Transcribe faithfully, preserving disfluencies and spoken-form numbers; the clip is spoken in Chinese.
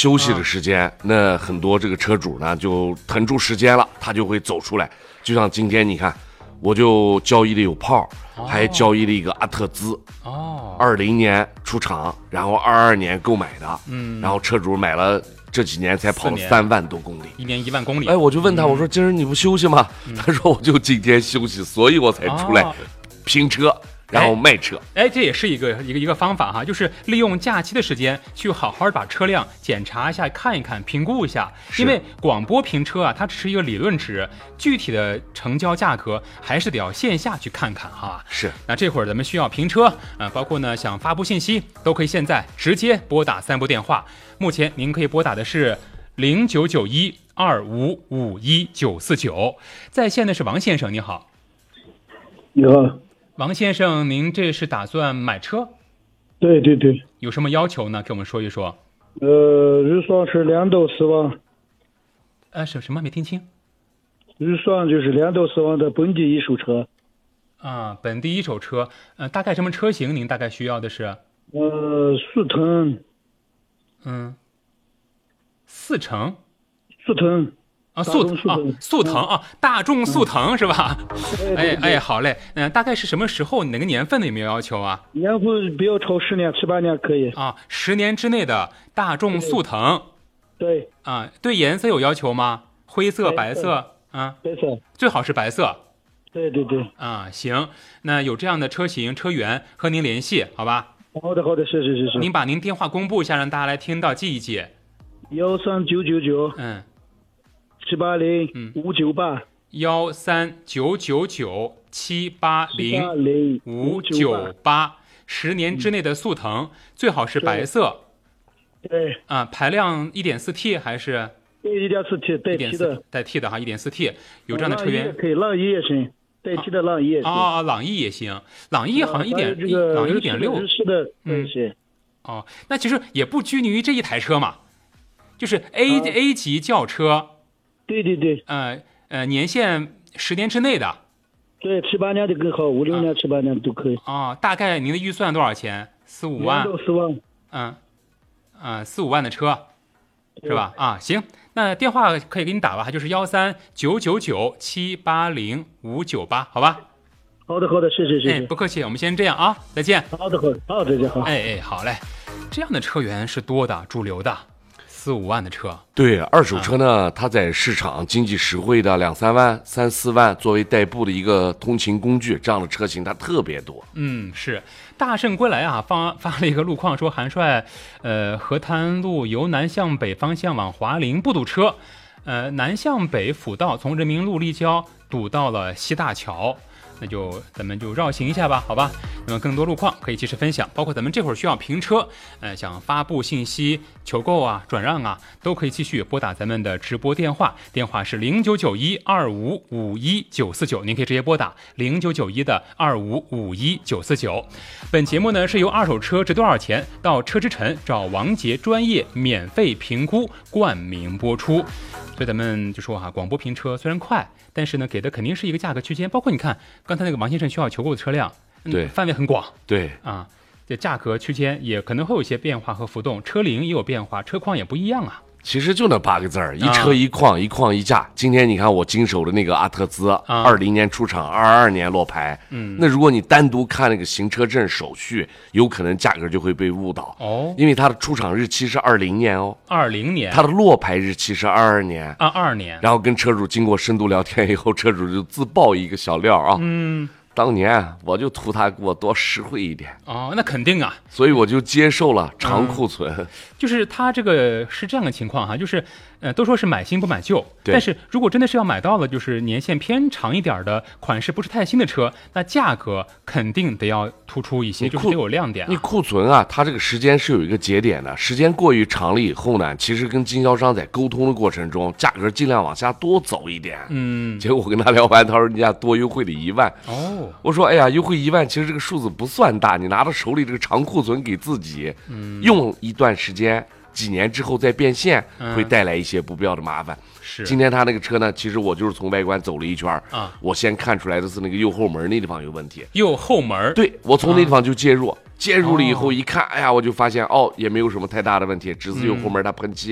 休息的时间，啊、那很多这个车主呢就腾出时间了，他就会走出来。就像今天你看，我就交易的有炮，哦、还交易了一个阿特兹，哦，二零年出厂，然后二二年购买的，嗯，然后车主买了。这几年才跑了三万多公里， 一年一万公里。 哎，我就问他，我说今儿你不休息吗？嗯、他说我就今天休息，所以我才出来拼车，哦、然后卖车。 哎，这也是一个一个一个方法哈，就是利用假期的时间去好好把车辆检查一下、看一看、评估一下。因为广播评车啊，它只是一个理论值，具体的成交价格还是得要线下去看看哈。 是。 那这会儿咱们需要评车啊、呃，包括呢想发布信息，都可以现在直接拨打三部电话。目前您可以拨打的是零九九一二五五一九四九，在线的是王先生，你好。 你好， 王先生，您这是打算买车？ 对对对。 有什么要求呢？给我们说一说。 呃，预算是两到四万。 呃，什什么？没听清。 预算就是两到四万的本地一手车。 啊，本地一手车，呃，大概什么车型？您大概需要的是？ 呃，速腾。 嗯，四成， 速腾啊，速啊，速腾啊，大众速腾、嗯、是吧？哎哎，好嘞，嗯、呃，大概是什么时候？哪个年份的有没有要求啊？ 年份不要超十年，七八年可以啊，十年之内的大众速腾。 对啊，对颜色有要求吗？灰色、白色啊？ 白色， 最好是白色。 对对对。 啊，行，那有这样的车型车源和您联系，好吧？ 好的好的，是是是是。 您把您电话公布一下，让大家来听到记一记。 幺三九九九，嗯，七八零五九八。幺三九九九七八零五九八，十年之内的速腾，最好是白色。 对。 啊，排量 一点四 T 还是？ 对 一点四 T 带 T 的。 带 T 的哈 ，一点四 T 有这样的车源。 可以，朗逸也行。带 T 的朗逸也行。 啊，朗逸也行。朗逸好像一点，朗逸一点六。 是的， 嗯。哦，那其实也不拘泥于这一台车嘛，就是 A、啊、A 级轿车。 对对对。 呃呃，年限十年之内的。 对，七八年的更好，五六年、七八年都可以。 哦，大概您的预算多少钱？四五万。 两到四万。 嗯，呃，四五万的车，是吧？啊，行，那电话可以给你打吧，就是幺三九九九七八零五九八，好吧？ 好的好的，谢谢谢谢、 哎，不客气，我们先这样啊，再见。 好的好的，好，再见好。 哎哎，好嘞，这样的车源是多的，主流的，四五万的车。 对，二手车呢，嗯、它在市场经济实惠的两三万、三四万作为代步的一个通勤工具，这样的车型它特别多。 嗯，是。大圣归来啊，发发了一个路况说，韩帅，呃，河滩路由南向北方向往华林不堵车，呃，南向北辅道从人民路立交堵到了西大桥。那就咱们就绕行一下吧，好吧？那么更多路况可以及时分享，包括咱们这会儿需要评车，呃，想发布信息、求购啊、转让啊，都可以继续拨打咱们的直播电话，电话是零九九一二五五一九四九，您可以直接拨打零九九一的二五五一九四九。本节目呢是由二手车值多少钱到车之城找王杰专业免费评估冠名播出。所以咱们就说哈、啊，广播评车虽然快，但是呢，给的肯定是一个价格区间。包括你看刚才那个王先生需要求购的车辆， 对、嗯， 范围很广， 对啊，这价格区间也可能会有一些变化和浮动，车龄也有变化，车况也不一样啊。 其实就那八个字儿，一车一况，啊、一况一价。今天你看我经手的那个阿特兹，二零、啊、年出厂，二二年落牌。嗯，那如果你单独看那个行车证手续，有可能价格就会被误导哦，因为它的出厂日期是二零年哦， 二零年， 它的落牌日期是二二年， 二二年。 然后跟车主经过深度聊天以后，车主就自爆一个小料啊， 嗯。 当年我就图他给我多实惠一点哦，那肯定啊， 所以我就接受了长库存。嗯、 就是他这个是这样的情况哈，就是呃都说是买新不买旧，但是如果真的是要买到了就是年限偏长一点的款式不是太新的车，那价格肯定得要突出一些，就是得有亮点、啊。 你库存啊，它这个时间是有一个节点的，时间过于长了以后呢，其实跟经销商在沟通的过程中，价格尽量往下多走一点。 嗯， 结果我跟他聊完，他说人家多优惠了一万。 哦。 我说，哎呀，优惠一万，其实这个数字不算大，你拿到手里这个长库存给自己，嗯，用一段时间，几年之后再变现，嗯、会带来一些不必要的麻烦。 是。 今天他那个车呢，其实我就是从外观走了一圈啊， 我先看出来的是那个右后门那地方有问题。 右后门。 对，我从那地方就介入，啊、介入了以后一看，哎呀，我就发现哦，也没有什么太大的问题，只是右后门它喷漆。